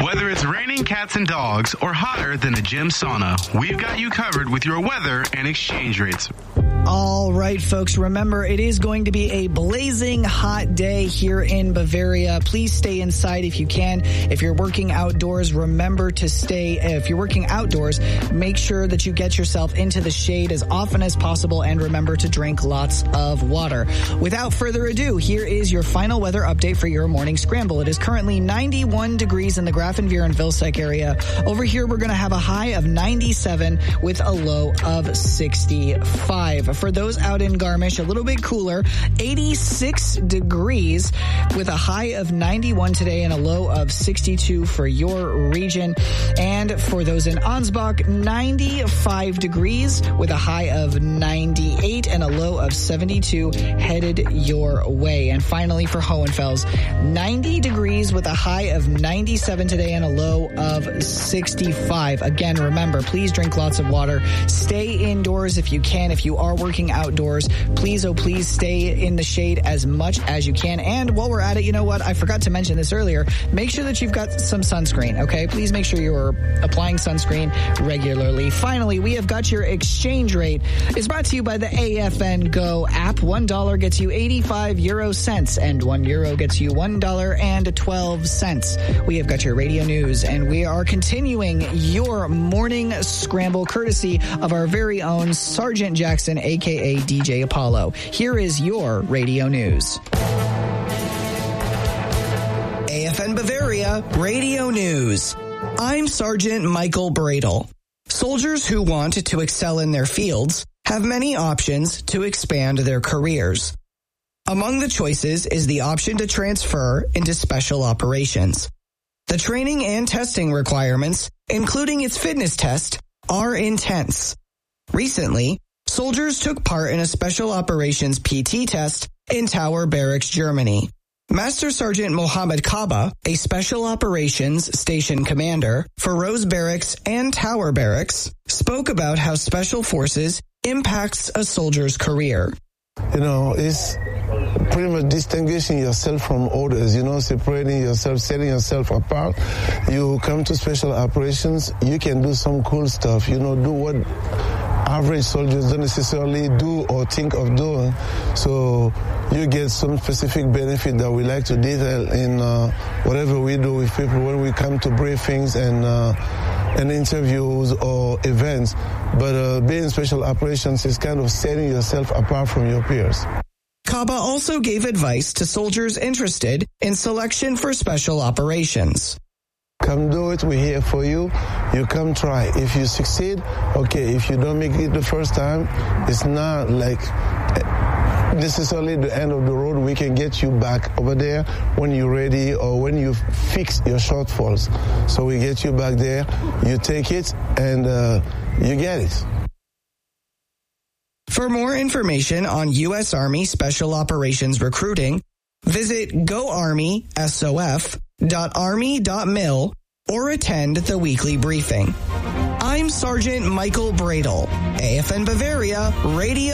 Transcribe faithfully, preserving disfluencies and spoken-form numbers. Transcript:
Whether it's raining cats and dogs or hotter than a gym sauna, we've got you covered with your weather and exchange rates. All right, folks, remember, it is going to be a blazing hot day here in Bavaria. Please stay inside if you can. If you're working outdoors, remember to stay. If you're working outdoors, make sure that you get yourself into the shade as often as possible, and remember to drink lots of water. Without further ado, here is your final weather update for your morning scramble. It is currently ninety-one degrees in the Grafenweer and Vilseck area. Over here, we're going to have a high of ninety-seven with a low of sixty-five. For those out in Garmisch, a little bit cooler, eighty-six degrees with a high of ninety-one today and a low of sixty-two for your region. And for those in Ansbach, ninety-five degrees with a high of ninety-eight and a low of seventy-two headed your way. And finally for Hohenfels, ninety degrees with a high of ninety-seven today and a low of sixty-five. Again, remember, please drink lots of water. Stay indoors if you can. If you are working outdoors, please, oh please, stay in the shade as much as you can. And while we're at it, you know what? I forgot to mention this earlier. Make sure that you've got some sunscreen, okay? Please make sure you're applying sunscreen regularly. Finally, we have got your exchange rate. It's brought to you by the A F N Go app. One dollar gets you eighty-five euro cents, and one euro gets you one dollar and twelve cents. We have got your radio news, and we are continuing your morning scramble courtesy of our very own Sergeant Jackson, a k a. D J Apollo. Here is your radio news. A F N Bavaria Radio News. I'm Sergeant Michael Bradle. Soldiers who want to excel in their fields have many options to expand their careers. Among the choices is the option to transfer into special operations. The training and testing requirements, including its fitness test, are intense. Recently, soldiers took part in a special operations P T test in Tower Barracks, Germany. Master Sergeant Mohammed Kaba, a special operations station commander for Rose Barracks and Tower Barracks, spoke about how special forces impacts a soldier's career. You know, it's pretty much distinguishing yourself from others, you know, separating yourself, setting yourself apart. You come to special operations, you can do some cool stuff, you know, do what average soldiers don't necessarily do or think of doing. So you get some specific benefit that we like to detail in uh, whatever we do with people when we come to briefings and uh, and interviews or events. But uh, being in special operations is kind of setting yourself apart from your peers. Kaba also gave advice to soldiers interested in selection for special operations. Come do it, we're here for you. You come try. If you succeed, okay. If you don't make it the first time, it's not like necessarily the end of the road. We can get you back over there when you're ready or when you fix your shortfalls. So we get you back there, you take it, and uh, you get it. For more information on U S Army Special Operations recruiting, visit go army sof dot army dot mil or attend the weekly briefing. I'm Sergeant Michael Bradle, A F N Bavaria Radio.